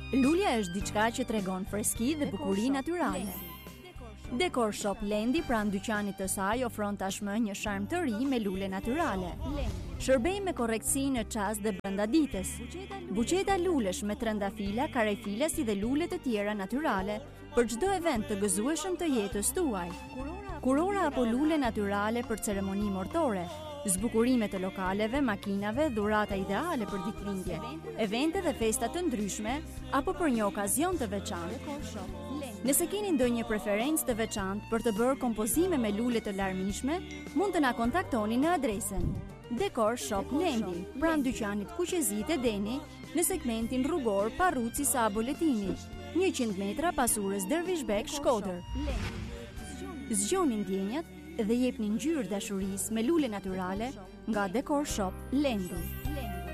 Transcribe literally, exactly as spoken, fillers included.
Lulja është diçka që tregon freski dhe bukuri natyrale. Decor Shop Lendi pranë dyqanit të saj ofron tashmë një sharm të ri me lule natyrale. Shërbej me korrektësi në çast dhe brenda ditës. Buqeta lulesh me trëndafila, karefila si dhe lule të tjera natyrale për çdo event të gëzueshëm të jetës tuaj. Kurora apo lule natyrale për ceremoni martore, zbukurime të lokaleve, makinave, dhurata ideale për ditëlindje, evente dhe festa të ndryshme apo për një okazion të veçantë. Nëse keni ndonjë preferencë të veçantë për të bërë kompozime me lule të larmishme, mund të na kontaktoni në adresën Decor Shop Lendi, pranë dyqanit Kuqezit e Deni, në segmentin rrugor Parruci sa Boletini, njëqind metra pas urës Dervishbek, Shkodër. Zgjoni ndjenjat dhe jepni ngjyrë dashurisë me lule natyrale nga Decor Shop Lendi.